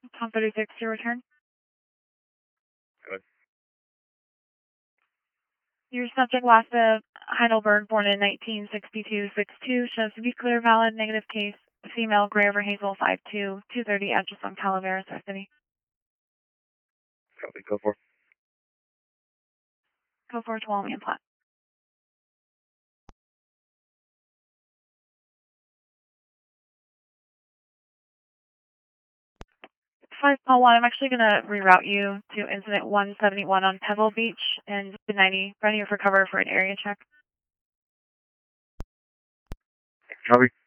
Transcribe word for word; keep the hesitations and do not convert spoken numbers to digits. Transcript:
Tom thirty-six, your return. Good. Your subject last of Heidelberg, born in nineteen sixty-two sixty-two, shows to be clear, valid, negative case, female, gray over hazel, five two, two thirty, address on Calaveras, our city. Copy, go for. Go for Tuolumne and Platte. five Paul one, I'm actually going to reroute you to incident one seventy-one on Pebble Beach and ninety, ready for cover for an area check. Copy.